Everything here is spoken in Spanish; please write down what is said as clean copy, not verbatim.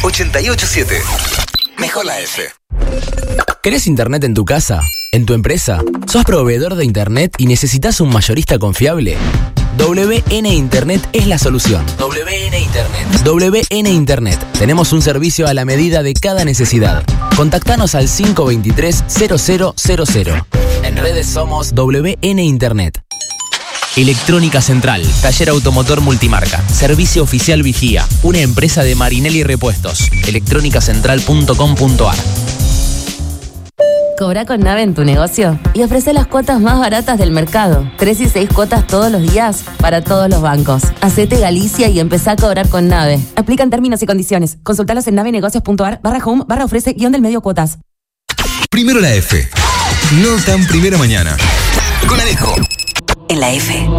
887. Mejor la F. ¿Querés internet en tu casa? ¿En tu empresa? ¿Sos proveedor de internet y necesitas un mayorista confiable? WN Internet es la solución. WN Internet. WN Internet. Tenemos un servicio a la medida de cada necesidad. Contactanos al 523-0000. En redes somos WN Internet. Electrónica Central, taller automotor multimarca, servicio oficial Vigía, una empresa de Marinelli Repuestos. electrónicacentral.com.ar. Cobra con Nave en tu negocio y ofrece las cuotas más baratas del mercado. 3 y 6 cuotas todos los días para todos los bancos. Hacete Galicia y empezá a cobrar con Nave. Aplican términos y condiciones. Consultalos en navenegocios.ar/home/ofrece_medio cuotas. Primero la F. No tan primera mañana. Con Alejo. En la F.